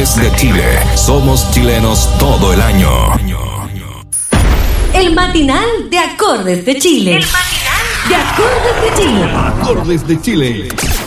Acordes de Chile. Somos chilenos todo el año. El matinal de Acordes de Chile. El matinal de Acordes de Chile. Acordes de Chile.